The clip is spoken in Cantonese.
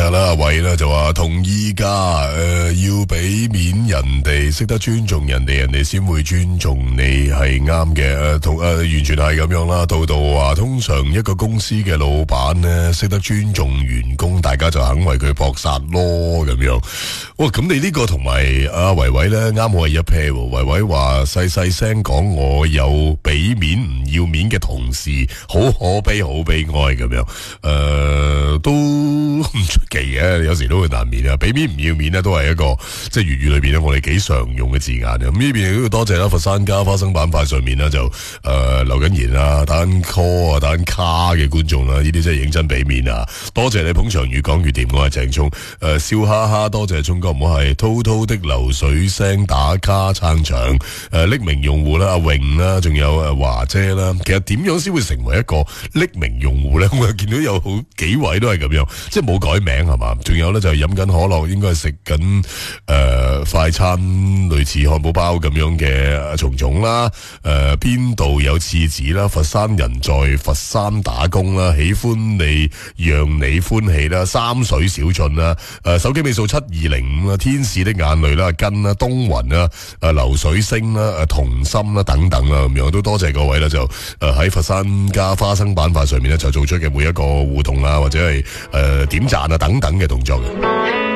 下啦，阿偉啦就話同意噶，要俾面人哋，識得尊重人哋，人哋先會尊重你，係啱嘅。完全係咁樣啦。道道話，通常一個公司嘅老闆呢，識得尊重員工，大家就肯為佢搏殺咯，咁樣。哇，咁你呢個同埋阿維維咧，啱好係一 pair。維維話細細聲講，我有俾面唔要面嘅同事，好可悲，好悲哀咁樣。都唔出奇嘅，有時都會難免啊。俾面唔要面咧，都係一個即係粵語裏邊咧，我哋幾常用嘅字眼嘅。咁呢邊都要多謝啦，佛山家花生板塊上面咧就留緊言啊，打緊 call 啊，打緊卡嘅觀眾啦，呢啲真係認真俾面啊！多謝你捧場，越講越掂。我係鄭聰，笑哈哈，多謝聰哥，唔好係滔滔的流水聲打卡撐場。匿名用戶啦，阿榮啦，仲有華姐啦。其實點樣先會成為一個匿名用戶咧？我見到有好幾位都係咁樣，即係冇改名係嘛？仲有咧就係飲緊可樂，應該係食緊快餐類似漢堡包咁樣嘅蟲蟲啦。邊度有廁紙啦？佛山人在佛山打工啦，喜歡你讓你歡喜啦。三水小俊啦，手機尾數7205啦，天使的眼淚啦，根啦，東雲啦，流水星啦，童心啦等等啦，咁樣都多謝各位啦，就喺佛山加花生板塊上面咧就做出嘅每一個互動啊，或者係點讚啊等等嘅動作嘅。